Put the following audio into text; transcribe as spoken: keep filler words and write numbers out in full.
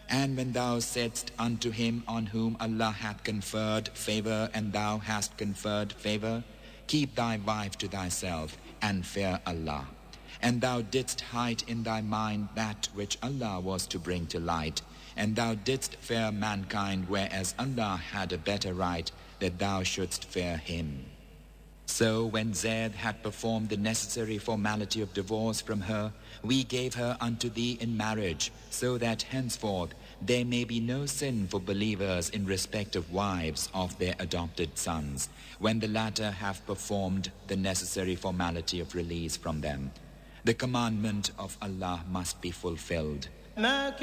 And when thou saidst unto him on whom Allah hath conferred favor, and thou hast conferred favor, keep thy wife to thyself, and fear Allah. And thou didst hide in thy mind that which Allah was to bring to light, and thou didst fear mankind, whereas Allah had a better right that thou shouldst fear him. So when Zayd had performed the necessary formality of divorce from her, we gave her unto thee in marriage, so that henceforth there may be no sin for believers in respect of wives of their adopted sons, when the latter have performed the necessary formality of release from them. The commandment of Allah must be fulfilled.